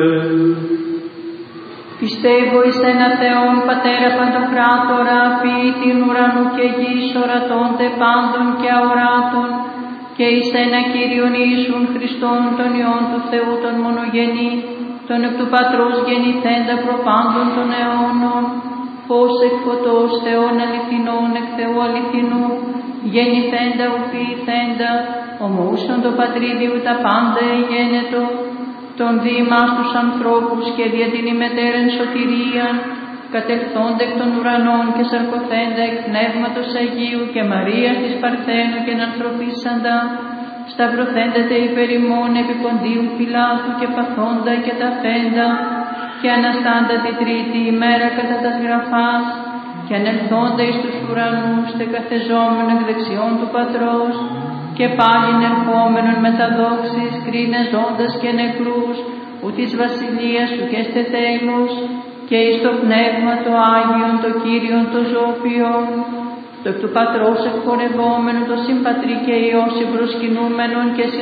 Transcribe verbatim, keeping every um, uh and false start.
Πιστεύω εις ένα Θεόν Πατέρα Παντοκράτορα, ποιητήν ουρανού και γης, ορατώνται πάντων και αοράτων, και εις ένα Κύριον Ιησούν Χριστόν, τον Υιόν του Θεού, τον μονογενή, τον εκ του Πατρός γεννηθέντα προπάντων των αιώνων, φως εκ φωτός, Θεόν αληθινών εκ Θεού αληθινού, γεννηθέντα ουφοιηθέντα, ομοούσον το πατρίδιου τα πάντα εγένετο, τον δι' ημάς τους ανθρώπους και δια την ημετέραν σωτηρίαν, κατελθόντα εκ των ουρανών και σαρκωθέντα εκ Πνεύματος Αγίου και Μαρίας της Παρθένου και ανθρωπίσαντα, σταυρωθέντα τε υπερ ημών επί Ποντίου Πιλάτου και παθόντα και ταφέντα, και αναστάντα τη τρίτη ημέρα κατά τας γραφάς, και ανελθόντα εις τους ουρανούς τε καθεζόμενο εκ δεξιών του Πατρός, και πάλιν ερχόμενον με τα δόξης, κρίνε ζώντας και νεκρούς, ου της βασιλείας σου και στε τέλος, και εις το Πνεύμα το Άγιον, το Κύριον το ζωοποιόν, το εκ του Πατρός εκπορευόμενο, το συμπατρί και Υιό συμπροσκυνούμενον και